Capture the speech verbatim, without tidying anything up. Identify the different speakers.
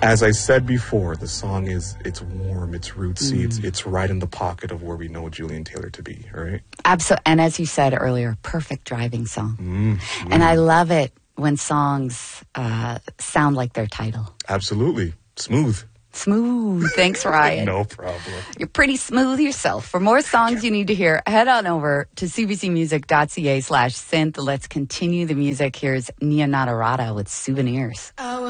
Speaker 1: As I said before, the song is, it's warm, it's rootsy, mm. it's, it's right in the pocket of where we know Julian Taylor to be, right?
Speaker 2: Absolutely. And as you said earlier, perfect driving song.
Speaker 1: Mm. Mm.
Speaker 2: And I love it when songs uh, sound like their title.
Speaker 1: Absolutely. Smooth.
Speaker 2: Smooth. Thanks, Ryan.
Speaker 1: No problem.
Speaker 2: You're pretty smooth yourself. For more songs you need to hear, head on over to cbcmusic.ca slash synth. Let's continue the music. Here's Nia Natarata with Souvenirs.